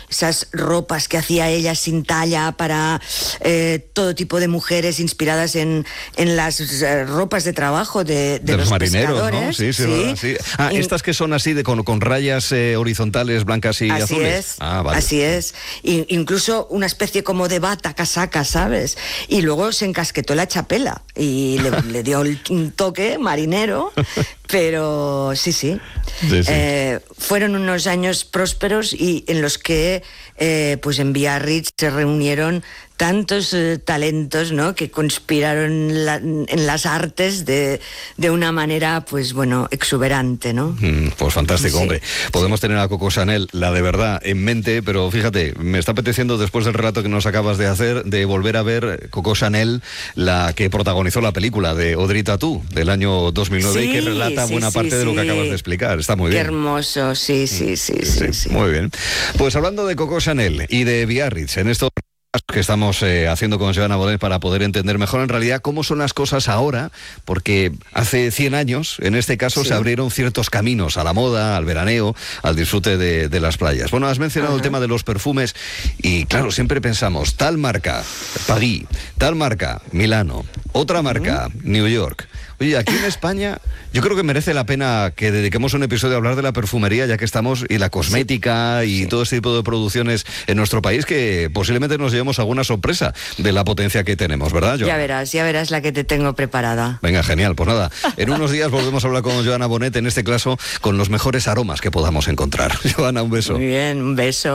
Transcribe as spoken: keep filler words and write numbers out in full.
esas ropas que hacía ella sin talla para eh, todo tipo de mujeres inspiradas en, en las eh, ropas de trabajo de, de, de los, los marineros, pescadores. ¿no? Sí, sí, sí. verdad, sí. Ah, Y, estas que son así, de con, con rayas eh, horizontales, blancas y así azules. Es, ah, vale. Así es. Y, incluso una especie como de bata, casaca, ¿sabes? Y luego se encasquetó la chapela y le, le dio el, un toque marinero, pero sí, sí. sí, sí. Eh, fueron unos años prósperos y en los que eh, pues en Biarritz se reunieron tantos eh, talentos, ¿no?, que conspiraron la, en las artes de, de una manera, pues bueno, exuberante, ¿no? Mm, pues fantástico, sí, hombre. Podemos tener a Coco Chanel, la de verdad, en mente, pero fíjate, me está apeteciendo, después del relato que nos acabas de hacer, de volver a ver Coco Chanel, la que protagonizó la película de Audrey Tautou, del año dos mil nueve, sí, y que relata sí, buena sí, parte sí, de lo que acabas de explicar. Está muy Qué bien. Qué hermoso, sí, sí, sí, sí, sí, sí. Muy bien. Pues hablando de Coco Chanel y de Biarritz, en esto que estamos eh, haciendo con Joana Bonet para poder entender mejor en realidad cómo son las cosas ahora, porque hace cien años, en este caso, sí, se abrieron ciertos caminos a la moda, al veraneo, al disfrute de, de las playas. Bueno, has mencionado uh-huh. el tema de los perfumes y claro, siempre pensamos, tal marca, París, tal marca, Milano, otra marca, uh-huh. New York. Oye, aquí en España yo creo que merece la pena que dediquemos un episodio a hablar de la perfumería, ya que estamos, y la cosmética sí, y sí. todo este tipo de producciones en nuestro país, que posiblemente nos llevemos alguna sorpresa de la potencia que tenemos, ¿verdad, Joana? Ya verás, ya verás la que te tengo preparada. Venga, genial, pues nada, en unos días volvemos a hablar con Joana Bonet, en este caso con los mejores aromas que podamos encontrar. Joana, un beso. Muy bien, un beso.